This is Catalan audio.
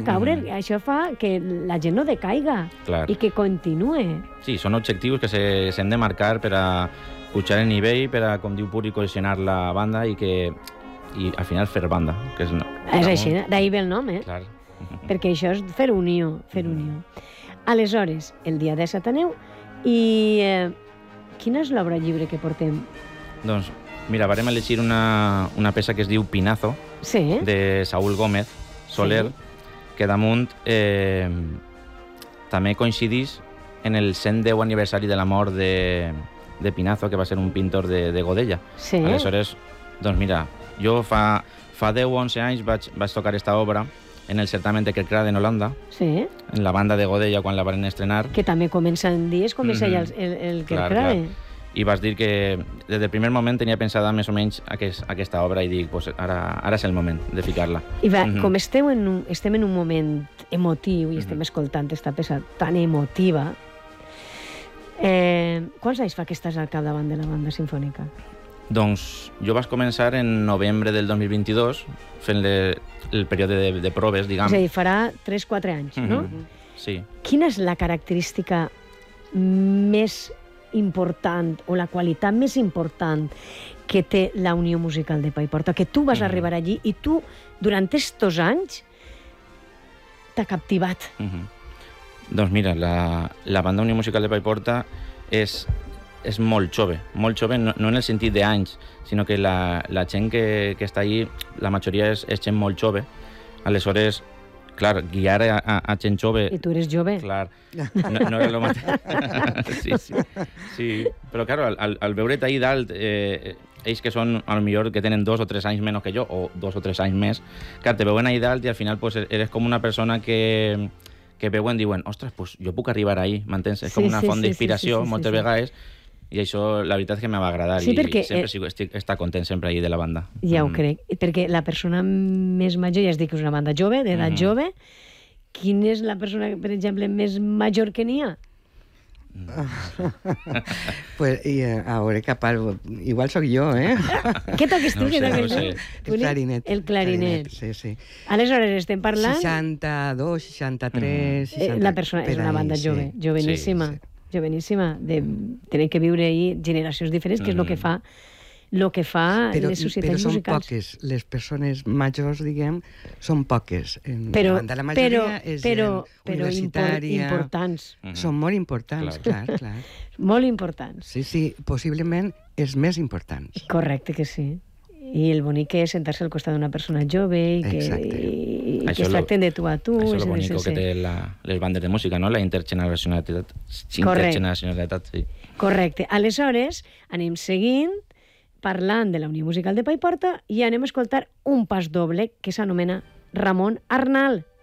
caure, això fa que la gent no decaiga i que continue. Sí, són objectius que s'han de marcar per a pujar el nivell, per a, com diu Puri, cohesionar la banda i al final fer banda. És així, d'ahir ve el nom, Clar. Perquè això és fer unió, Aleshores, el dia 10 aneu i quina és l'obra lliure que portem? Doncs, mira, varem elegir una peça que es diu Pinazo, de Saúl Gómez Soler, que damunt també coincidís en el 110 aniversari de la mort de Pinazo, que va ser un pintor de Godella. Aleshores, doncs mira, jo fa 10 o 11 anys vaig tocar esta obra en el certamen de Kerkrade en Holanda, en la banda de Godella, quan la van estrenar. Que també comença ja el Kerkrade. I vas dir que des del primer moment tenia pensada més o menys aquesta obra i dic, pues, ara és el moment de ficar-la. I com estem en un moment emotiu i estem escoltant aquesta peça tan emotiva, quants anys fa que estàs al capdavant de la banda sinfònica? Doncs jo vaig començar en novembre del 2022 fent el període de proves, diguem. És a dir, farà 3-4 anys, no? Sí. Quina és la característica més important o la qualitat més important que té la Unió Musical de Paiporta? Que tu vas arribar allí i tu, durant estos anys, t'ha captivat. Doncs mira, la banda Unió Musical de Paiporta és molt jove, no en el sentit d'anys, sinó que la gent que està allí, la majoria és gent molt jove. Aleshores, clar, guiar a gent jove... I tu eres jove. Clar, no era el mateix. Sí, però clar, al veure't ahí dalt, ells que són, potser que tenen 2 o 3 anys menys que jo, o 2 o 3 anys més, clar, te veuen ahí dalt i al final pues, eres com una persona que veuen, diuen, ostres, pues, jo puc arribar ahí, m'entens? És com una font d'inspiració, moltes vegades, i això, la veritat és que m'ha agradat i sempre estic content sempre ahí de la banda. Ja ho crec, perquè la persona més major, ja es dic que és una banda jove, d'edat jove, quina és la persona, per exemple, més major que n'hi ha? Pues, a veure, igual soc jo, Què toques tu? No sé. El clarinet. El clarinet. Sí. Aleshores, estem parlant... 62, 63... La persona és una banda jove, joveníssima. Joveníssima, de tenir que viure ahí generacions diferents, que és el que fa les societats musicals. Però són poques. Les persones majors, diguem, són poques. La majoria és universitària. Importants. Són molt importants, clar. Molt importants. Sí, possiblement els més importants. Correcte que sí. I el bonic és sentar-se al costat d'una persona jove i que es tracten de tu a tu. Això és el bonic que té les bandes de música, no? La intergeneracionalitat. Sí. Correcte. Aleshores, anem seguint parlant de la Unió Musical de Paiporta i anem a escoltar un pas doble que s'anomena Ramon Arnal.